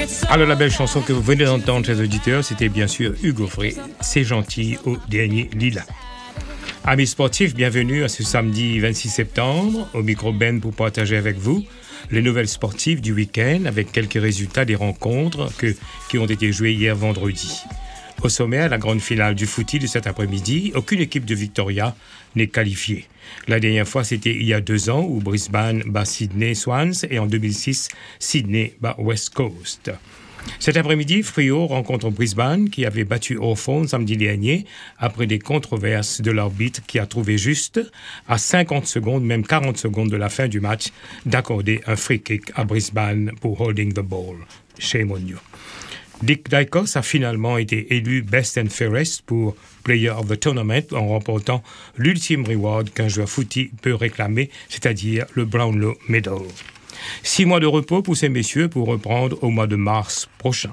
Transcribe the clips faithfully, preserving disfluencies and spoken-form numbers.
Alors la belle chanson que vous venez d'entendre, chers auditeurs, c'était bien sûr Hugo Frey, C'est gentil au dernier lilas. Amis sportifs, bienvenue à ce samedi vingt-six septembre, au micro Ben pour partager avec vous les nouvelles sportives du week-end avec quelques résultats des rencontres que, qui ont été jouées hier vendredi. Au sommet, la grande finale du footy de cet après-midi, aucune équipe de Victoria n'est qualifiée. La dernière fois, c'était il y a deux ans où Brisbane bat Sydney Swans et en deux mille six, Sydney bat West Coast. Cet après-midi, Freo rencontre Brisbane qui avait battu Hawthorn samedi dernier après des controverses de l'arbitre qui a trouvé juste, à cinquante secondes, même quarante secondes de la fin du match, d'accorder un free kick à Brisbane pour holding the ball. Shame on you. Dick Dykos a finalement été élu Best and Fairest pour Player of the Tournament en remportant l'ultime reward qu'un joueur footy peut réclamer, c'est-à-dire le Brownlow Medal. Six mois de repos pour ces messieurs pour reprendre au mois de mars prochain.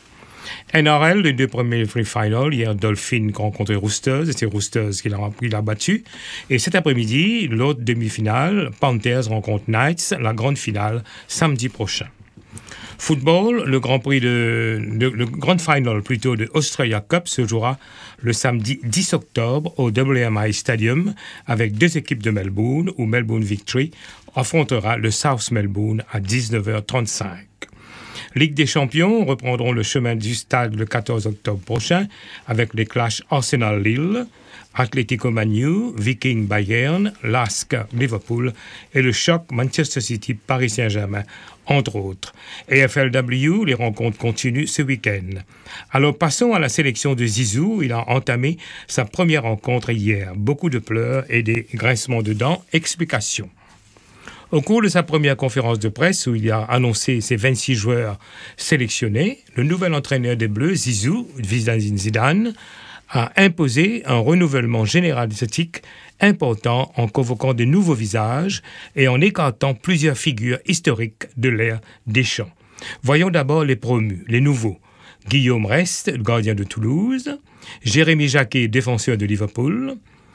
N R L, les deux premiers free finals, hier Dolphins rencontré Roosters, et c'est Roosters qui l'a, qui l'a battu. Et cet après-midi, l'autre demi-finale, Panthers rencontre Knights, la grande finale, samedi prochain. Football, le Grand Prix de, de le Grand Final plutôt de Australia Cup se jouera le samedi dix octobre au W M I Stadium avec deux équipes de Melbourne où Melbourne Victory affrontera le South Melbourne à dix-neuf heures trente-cinq. Ligue des champions reprendront le chemin du stade le quatorze octobre prochain avec les clashs Arsenal-Lille, Atlético Manu, Viking Bayern, Lask Liverpool et le choc Manchester City Paris Saint-Germain, entre autres. A F L W, les rencontres continuent ce week-end. Alors passons à la sélection de Zizou. Il a entamé sa première rencontre hier. Beaucoup de pleurs et des grincements de dents. Explication. Au cours de sa première conférence de presse où il a annoncé ses vingt-six joueurs sélectionnés, le nouvel entraîneur des Bleus, Zizou, Zinedine Zidane, a imposé un renouvellement général statique important en convoquant de nouveaux visages et en écartant plusieurs figures historiques de l'ère Deschamps. Voyons d'abord les promus, les nouveaux. Guillaume Rest, gardien de Toulouse, Jérémy Jacquet, défenseur de Liverpool,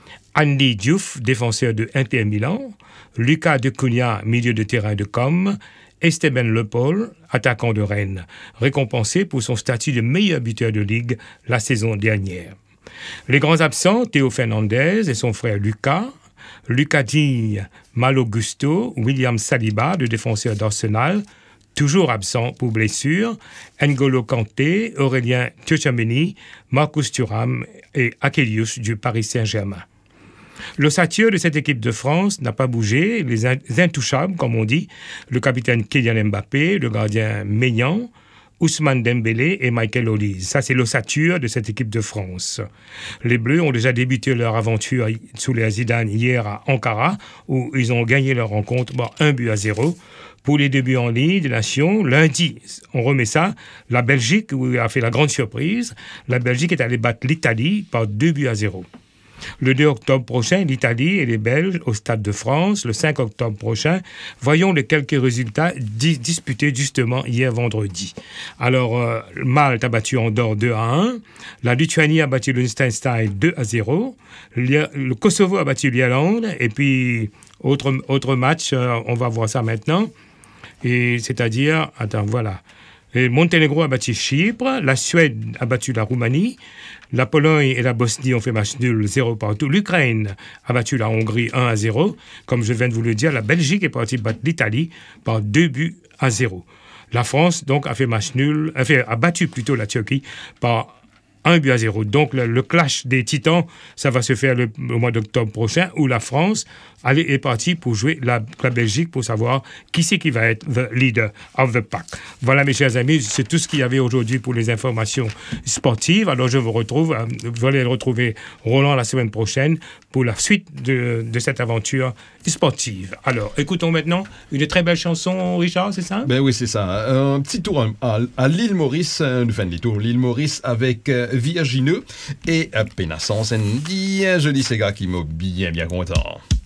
Andy Diouf, défenseur de Inter Milan, Lucas de Cunha, milieu de terrain de Com, Esteban Le Paul, attaquant de Rennes, récompensé pour son statut de meilleur buteur de ligue la saison dernière. Les grands absents, Théo Fernandez et son frère Lucas, Lucas Digne, Malo Gusto, William Saliba, le défenseur d'Arsenal, toujours absent pour blessure, N'Golo Kanté, Aurélien Tchouameni, Marcus Thuram et Akelius du Paris Saint-Germain. L'ossature de cette équipe de France n'a pas bougé, les intouchables, comme on dit, le capitaine Kylian Mbappé, le gardien Maignan, Ousmane Dembélé et Michael Olise. Ça, c'est l'ossature de cette équipe de France. Les Bleus ont déjà débuté leur aventure sous les Zidane hier à Ankara, où ils ont gagné leur rencontre par un but à zéro. Pour les débuts en Ligue des Nations, lundi, on remet ça, la Belgique où a fait la grande surprise. La Belgique est allée battre l'Italie par deux buts à zéro. Le deux octobre prochain, l'Italie et les Belges au Stade de France. Le cinq octobre prochain, voyons les quelques résultats dis- disputés justement hier vendredi. Alors, euh, Malte a battu Andorre deux à un. La Lituanie a battu le Liechtenstein deux à zéro. Le, le Kosovo a battu l'Irlande. Et puis, autre, autre match, euh, on va voir ça maintenant. Et c'est-à-dire, attends, voilà. Et Monténégro a battu Chypre, la Suède a battu la Roumanie, la Pologne et la Bosnie ont fait match nul zéro partout, l'Ukraine a battu la Hongrie un à zéro, comme je viens de vous le dire, la Belgique est partie battre l'Italie par deux buts à zéro. La France, donc, a fait match nul, a, fait, a battu plutôt la Turquie par un but à zéro. Donc, le, le clash des titans, ça va se faire le, au mois d'octobre prochain, où la France allez, est partie pour jouer la, la Belgique pour savoir qui c'est qui va être the leader of the pack. Voilà, mes chers amis, c'est tout ce qu'il y avait aujourd'hui pour les informations sportives. Alors, je vous retrouve, vous allez retrouver Roland la semaine prochaine pour la suite de, de cette aventure sportive. Alors, écoutons maintenant une très belle chanson, Richard, c'est ça? Ben oui, c'est ça. Un petit tour à, à l'île Maurice, une fin de tour, l'île Maurice avec euh, Virgineux et euh, Pénassance. Je dis, c'est gars qui m'a bien, bien content.